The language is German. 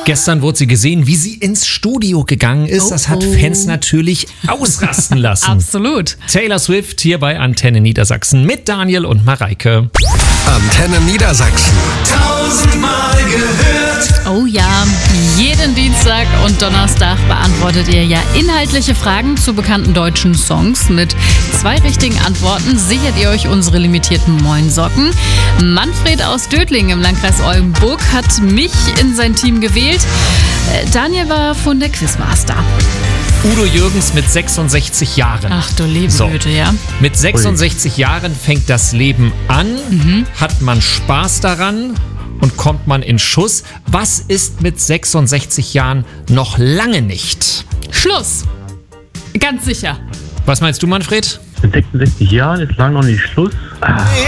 Gestern wurde sie gesehen, wie sie ins Studio gegangen ist. Das hat Fans natürlich ausrasten lassen. Absolut. Taylor Swift hier bei Antenne Niedersachsen mit Daniel und Mareike. Antenne Niedersachsen. 1000-mal gehört. Oh ja, jeden Dienstag und Donnerstag beantwortet ihr ja inhaltliche Fragen zu bekannten deutschen Songs. Mit 2 richtigen Antworten sichert ihr euch unsere limitierten Moin-Socken. Manfred aus Dödling im Landkreis Oldenburg hat mich in sein Team gewählt. Daniel war von der Quizmaster. Udo Jürgens mit 66 Jahren. Ach du liebe Güte, ja. Mit 66 Jahren fängt das Leben an. Hat man Spaß daran? Und kommt man in Schuss? Was ist mit 66 Jahren noch lange nicht? Schluss. Ganz sicher. Was meinst du, Manfred? Mit 66 Jahren ist lang noch nicht Schluss.